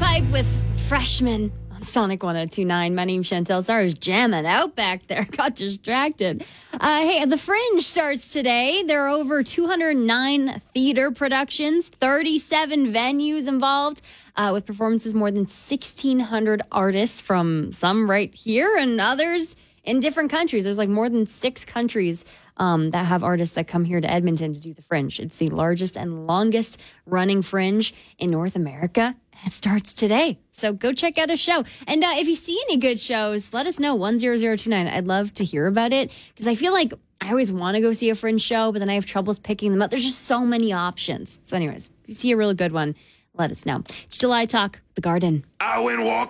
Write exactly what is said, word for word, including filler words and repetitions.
Pike with Freshman on Sonic one oh two point nine. My name's Chantel. Sorry, I was jamming out back there. Got distracted. Uh, hey, The Fringe starts today. There are over two hundred nine theater productions, thirty-seven venues involved, uh, with performances more than sixteen hundred artists from some right here and others in different countries. There's like more than six countries um, that have artists that come here to Edmonton to do the Fringe. It's the largest and longest running Fringe in North America. It starts today. So go check out a show. And uh, if you see any good shows, let us know. one zero zero two nine. I'd love to hear about it because I feel like I always want to go see a Fringe show, but then I have troubles picking them up. There's just so many options. So anyways, if you see a really good one, let us know. It's July Talk, The Garden. I went walking.